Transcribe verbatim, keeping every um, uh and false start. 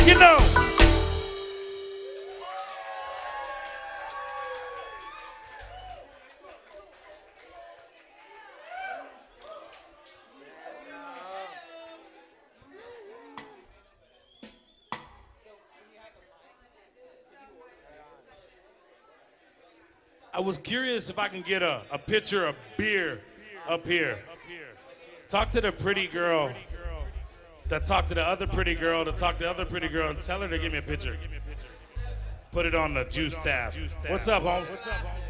You know. I was curious if I can get a, a pitcher of beer up here. Talk to the pretty girl that talked to the other pretty girl to talk to the other pretty girl and tell her to give me a pitcher. Put it on the juice tab. What's up, Holmes?